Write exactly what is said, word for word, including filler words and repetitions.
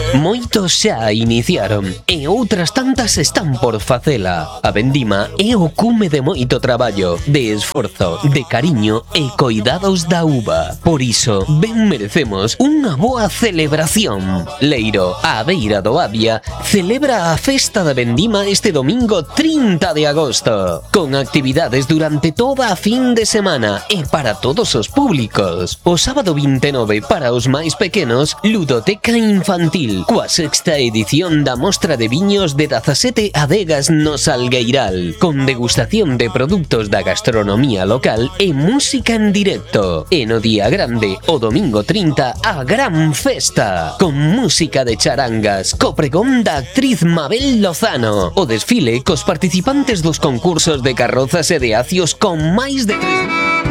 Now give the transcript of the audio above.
Moitos xa iniciaron e outras tantas están por facela. A vendima é o cume de moito traballo, de esforzo, de cariño e coidados da uva. Por iso, ben merecemos unha boa celebración. Leiro, a beira do Avia, celebra a festa da vendima este domingo trinta de agosto, con actividades durante toda a fin de semana e para todos os públicos. O sábado vinte e nove, para os máis pequenos, ludoteca infantil, coa sexta edición da mostra de viños de dezasete adegas no Salgueiral, con degustación de produtos da gastronomía local e música en directo. E no día grande, o domingo trinta, a gran festa, con música de charangas, co pregón da actriz Mabel Lozano, o desfile cos participantes dos concursos de carrozas e de acios con máis de tres mil...